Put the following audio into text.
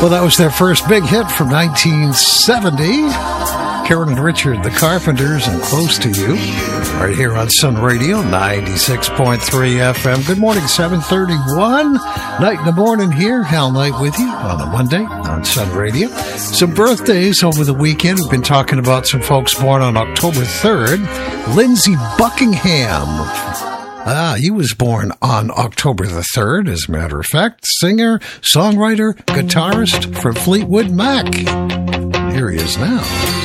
Well, that was their first big hit from 1970. Karen and Richard, the Carpenters, and Close to You, right here on Sun Radio, 96.3 FM. Good morning, 7:31. Night in the morning here. Hal Knight with you on a Monday on Sun Radio. Some birthdays over the weekend. We've been talking about some folks born on October 3rd. Lindsey Buckingham. He was born on October the 3rd, as a matter of fact. Singer, songwriter, guitarist for Fleetwood Mac. Here he is now.